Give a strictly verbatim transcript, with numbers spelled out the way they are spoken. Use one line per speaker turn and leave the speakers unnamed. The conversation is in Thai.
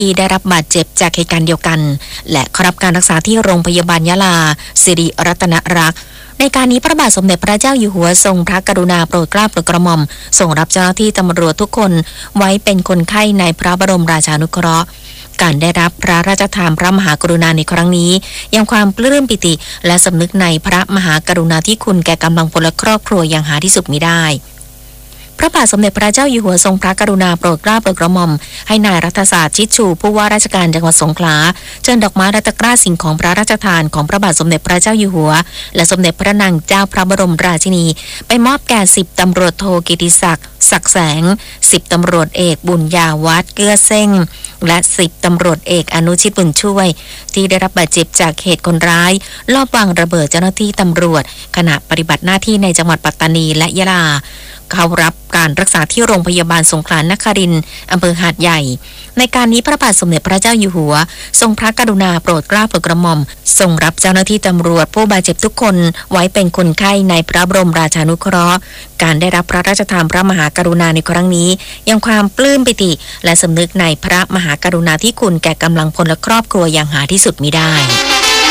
ที่ได้รับบาดเจ็บจากเหตุการณ์เดียวกันและเข้ารับการรักษาที่โรงพยาบาลยะลาสิริรัตนรักษ์ในการนี้พระบาทสมเด็จพระเจ้าอยู่หัวทรงพระกรุณาโปรดเกล้าโปรดกระหม่อมทรงรับเจ้าหน้าที่ตำรวจทุกคนไว้เป็นคนไข้ในพระบรมราชานุเคราะห์การได้รับพระราชทานพระมหากรุณาในครั้งนี้ยังความปลื้มปิติและสำนึกในพระมหากรุณาธิคุณแก่กำลังพลและครอบครัวอย่างหาที่สุดมิได้พระบาทสมเด็จพระเจ้าอยู่หัวทรงพระกรุณาโปรดเกล้าโปรดกระหม่อมให้นายรัฐศาสตร์ชิดชูผู้ว่าราชการจังหวัดสงขลาเชิญดอกไม้และตะกร้าสิ่งของพระราชทานของพระบาทสมเด็จพระเจ้าอยู่หัวและสมเด็จพระนางเจ้าพระบรมราชินีไปมอบแก่สิบตำรวจโทกิติศักดิ์ศักดิ์แสงสิบตำรวจเอกบุญญาวัฒน์เกื้อเซ้งและสิบตำรวจเอกอนุชิตบุญช่วยที่ได้รับบาดเจ็บจากเหตุคนร้ายลอบวางระเบิดเจ้าหน้าที่ตำรวจขณะปฏิบัติหน้าที่ในจังหวัดปัตตานีและยะลาเข้ารับการรักษาที่โรงพยาบาลสงขลานครินทร์อำเภอหาดใหญ่ในการนี้พระบาทสมเด็จพระเจ้าอยู่หัวทรงพระกรุณาโปรดเกล้าโปรดกระหม่อมทรงรับเจ้าหน้าที่ตำรวจผู้บาดเจ็บทุกคนไว้เป็นคนไข้ในพระบรมราชานุเคราะห์การได้รับพระราชทานพระมหากรุณาในครั้งนี้ยังความปลื้มปิติและสำนึกในพระมหากรุณาธิคุณแก่กำลังพลและครอบครัวอย่างหาที่สุดมิได้